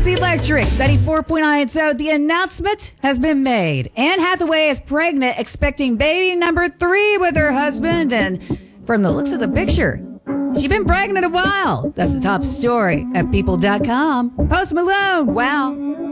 Electric 94.9. So the announcement has been made. Anne Hathaway is pregnant, expecting baby number 3 with her husband. And from the looks of the picture, she's been pregnant a while. That's the top story at people.com. Post Malone. Wow.